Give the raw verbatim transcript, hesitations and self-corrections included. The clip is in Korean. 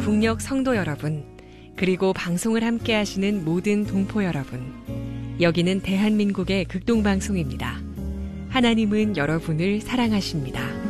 북녘 성도 여러분, 그리고 방송을 함께 하시는 모든 동포 여러분, 여기는 대한민국의 극동방송입니다. 하나님은 여러분을 사랑하십니다.